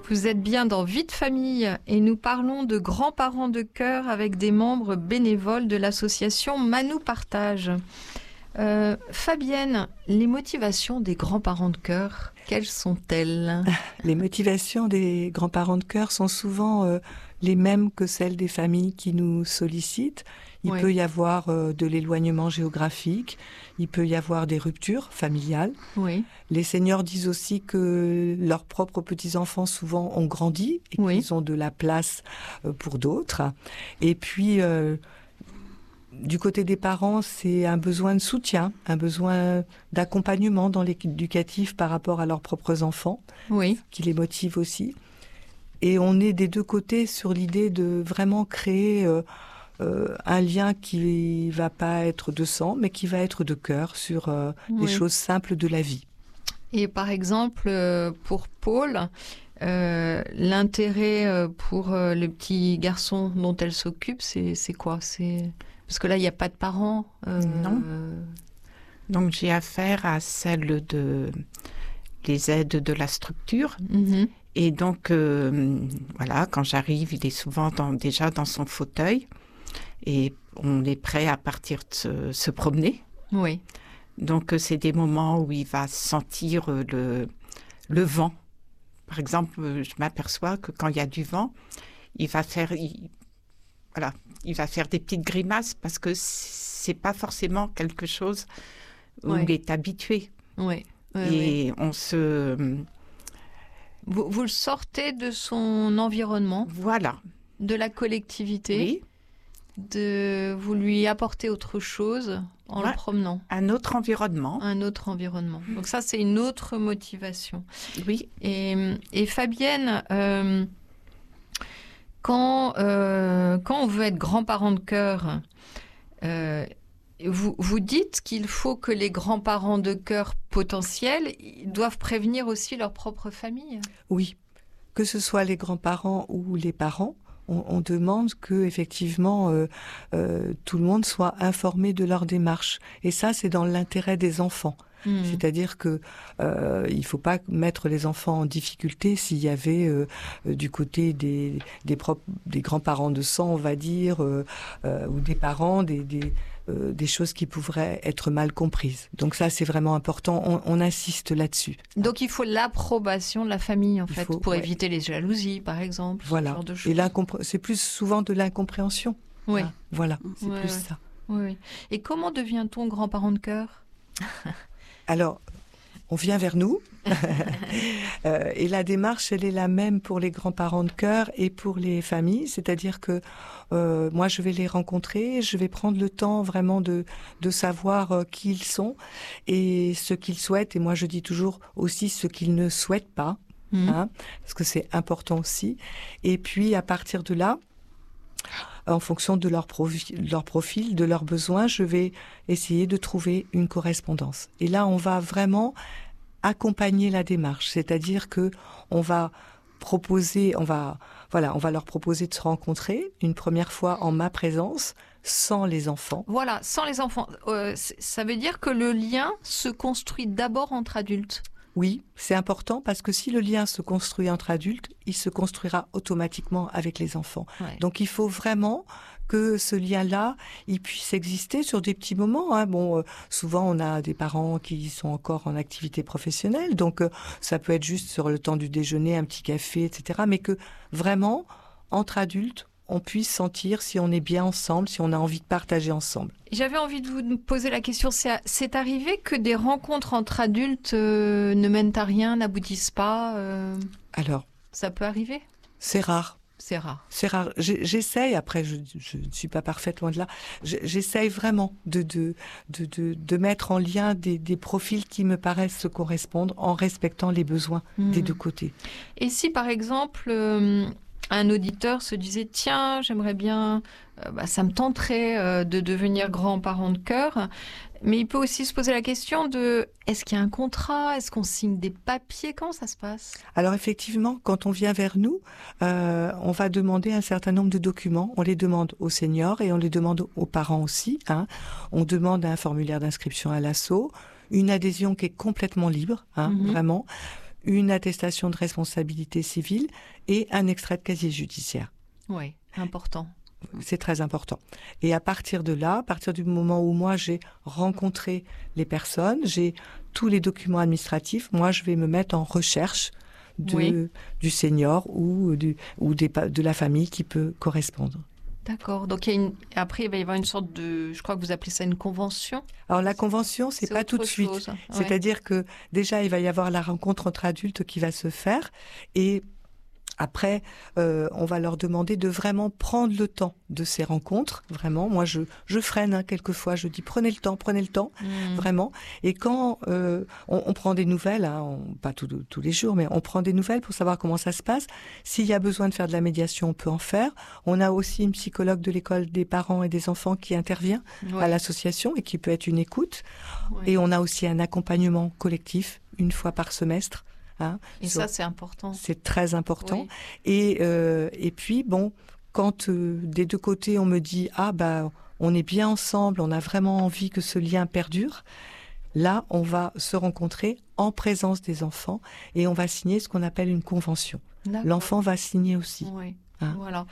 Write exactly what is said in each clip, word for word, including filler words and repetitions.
Vous êtes bien dans Vie de famille et nous parlons de grands-parents de cœur avec des membres bénévoles de l'association Manou Partage. Euh, Fabienne, les motivations des grands-parents de cœur, quelles sont-elles ? Les motivations des grands-parents de cœur sont souvent euh, les mêmes que celles des familles qui nous sollicitent. Il oui. peut y avoir euh, de l'éloignement géographique, il peut y avoir des ruptures familiales. Oui. Les seniors disent aussi que leurs propres petits-enfants souvent ont grandi et oui. qu'ils ont de la place euh, pour d'autres. Et puis... Euh, Du côté des parents, c'est un besoin de soutien, un besoin d'accompagnement dans l'éducatif par rapport à leurs propres enfants, oui. qui les motive aussi. Et on est des deux côtés sur l'idée de vraiment créer euh, euh, un lien qui va pas être de sang, mais qui va être de cœur sur euh, oui. les choses simples de la vie. Et par exemple, euh, pour Paul, euh, l'intérêt pour euh, le petit garçon dont elle s'occupe, c'est, c'est quoi ? C'est... Parce que là, il n'y a pas de parents. Euh... Non. Donc, j'ai affaire à celle de les aides de la structure. Mm-hmm. Et donc, euh, voilà, quand j'arrive, il est souvent dans, déjà dans son fauteuil. Et on est prêt à partir de se, se promener. Oui. Donc, c'est des moments où il va sentir le, le vent. Par exemple, je m'aperçois que quand il y a du vent, il va faire... Il, Voilà, il va faire des petites grimaces parce que c'est pas forcément quelque chose où ouais. il est habitué. Oui. Ouais, Et ouais. on se... Vous, vous le sortez de son environnement. Voilà. De la collectivité. Oui. De vous lui apporter autre chose en ouais. le promenant. Un autre environnement. Un autre environnement. Donc ça, c'est une autre motivation. Oui. Et, et Fabienne... Euh, Quand, euh, quand on veut être grand-parent de cœur, euh, vous, vous dites qu'il faut que les grands-parents de cœur potentiels doivent prévenir aussi leur propre famille. Oui, que ce soit les grands-parents ou les parents, on, on demande que effectivement euh, euh, tout le monde soit informé de leur démarche. Et ça, c'est dans l'intérêt des enfants. Mmh. C'est-à-dire que euh, il faut pas mettre les enfants en difficulté s'il y avait euh, du côté des des, propres, des grands-parents de sang, on va dire, euh, euh, ou des parents, des des, euh, des choses qui pourraient être mal comprises. Donc ça, c'est vraiment important. On, on insiste là-dessus. Donc il faut l'approbation de la famille, en il fait, faut, pour ouais. éviter les jalousies, par exemple. Voilà. Ce genre de choses. Et l'incompré- c'est plus souvent de l'incompréhension. Oui. Hein, voilà. C'est ouais, plus ouais. ça. Oui, oui. Et comment devient-on grand-parent de cœur ? Alors, on vient vers nous euh, et la démarche, elle est la même pour les grands-parents de cœur et pour les familles. C'est-à-dire que euh, moi, je vais les rencontrer, je vais prendre le temps vraiment de, de savoir euh, qui ils sont et ce qu'ils souhaitent. Et moi, je dis toujours aussi ce qu'ils ne souhaitent pas, mmh. hein, parce que c'est important aussi. Et puis, à partir de là, en fonction de leur profil, leur profil, de leurs besoins, je vais essayer de trouver une correspondance. Et là, on va vraiment accompagner la démarche, c'est-à-dire que on va proposer, on va, voilà, on va leur proposer de se rencontrer une première fois en ma présence, sans les enfants. Voilà, sans les enfants. Euh, ça veut dire que le lien se construit d'abord entre adultes. Oui, c'est important parce que si le lien se construit entre adultes, il se construira automatiquement avec les enfants. Ouais. Donc il faut vraiment que ce lien-là, il puisse exister sur des petits moments. Hein. Bon, euh, souvent on a des parents qui sont encore en activité professionnelle, donc euh, ça peut être juste sur le temps du déjeuner, un petit café, et cetera. Mais que vraiment, entre adultes, on puisse sentir si on est bien ensemble, si on a envie de partager ensemble. J'avais envie de vous poser la question, c'est, c'est arrivé que des rencontres entre adultes euh, ne mènent à rien, n'aboutissent pas euh... Alors, ça peut arriver ? C'est rare. C'est rare. C'est rare. J'essaye, après je ne suis pas parfaite, loin de là, j'essaye vraiment de, de, de, de, de mettre en lien des, des profils qui me paraissent se correspondre en respectant les besoins mmh. des deux côtés. Et si par exemple... Euh... un auditeur se disait « Tiens, j'aimerais bien, euh, bah, ça me tenterait euh, de devenir grand-parent de cœur », mais il peut aussi se poser la question de « Est-ce qu'il y a un contrat ? Est-ce qu'on signe des papiers ? Comment ça se passe ?» Alors effectivement, quand on vient vers nous, euh, on va demander un certain nombre de documents. On les demande aux seniors et on les demande aux parents aussi. Hein. On demande un formulaire d'inscription à l'asso, une adhésion qui est complètement libre, hein, mmh. vraiment. une attestation de responsabilité civile et un extrait de casier judiciaire. Oui, important. C'est très important. Et à partir de là, à partir du moment où moi j'ai rencontré les personnes, j'ai tous les documents administratifs, moi je vais me mettre en recherche de, oui. du senior ou, du, ou des, de la famille qui peut correspondre. D'accord. Donc il y a une... après, il va y avoir une sorte de... Je crois que vous appelez ça une convention. Alors la convention, c'est, c'est pas tout de suite. Chose. C'est-à-dire ouais. que déjà, il va y avoir la rencontre entre adultes qui va se faire. Et après, euh, on va leur demander de vraiment prendre le temps de ces rencontres. Vraiment, moi, je, je freine hein, quelquefois. Je dis prenez le temps, prenez le temps, mmh. vraiment. Et quand euh, on, on prend des nouvelles, hein, on, pas tout, tous les jours, mais on prend des nouvelles pour savoir comment ça se passe. S'il y a besoin de faire de la médiation, on peut en faire. On a aussi une psychologue de l'école des parents et des enfants qui intervient ouais. à l'association et qui peut être une écoute. Ouais. Et on a aussi un accompagnement collectif une fois par semestre. Hein, et ça, c'est important. C'est très important. Oui. Et, euh, et puis, bon, quand euh, des deux côtés, on me dit « Ah, bah, on est bien ensemble, on a vraiment envie que ce lien perdure », là, on va se rencontrer en présence des enfants et on va signer ce qu'on appelle une convention. D'accord. L'enfant va signer aussi. Oui, hein. Voilà.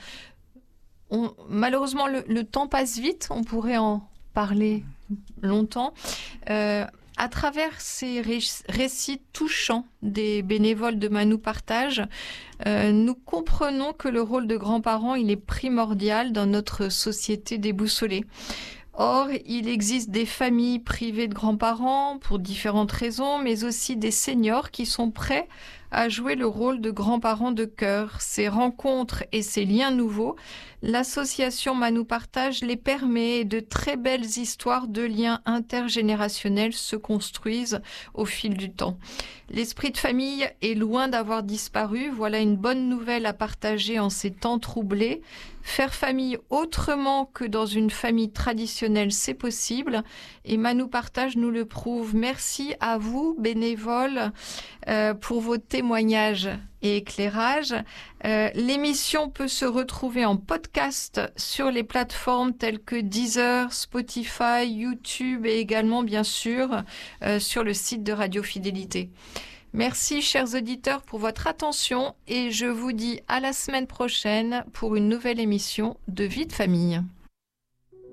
On, malheureusement, le, le temps passe vite. On pourrait en parler longtemps. Euh, À travers ces récits touchants des bénévoles de Manou Partage, euh, nous comprenons que le rôle de grands-parents, il est primordial dans notre société déboussolée. Or, il existe des familles privées de grands-parents pour différentes raisons, mais aussi des seniors qui sont prêts à jouer le rôle de grands-parents de cœur. Ces rencontres et ces liens nouveaux, l'association Manou Partage les permet et de très belles histoires de liens intergénérationnels se construisent au fil du temps. L'esprit de famille est loin d'avoir disparu. Voilà une bonne nouvelle à partager en ces temps troublés. Faire famille autrement que dans une famille traditionnelle, c'est possible. Et Manou Partage nous le prouve. Merci à vous, bénévoles, euh, pour vos témoignages et éclairages. Euh, l'émission peut se retrouver en podcast sur les plateformes telles que Deezer, Spotify, YouTube et également, bien sûr, euh, sur le site de Radio Fidélité. Merci, chers auditeurs, pour votre attention et je vous dis à la semaine prochaine pour une nouvelle émission de Vie de famille.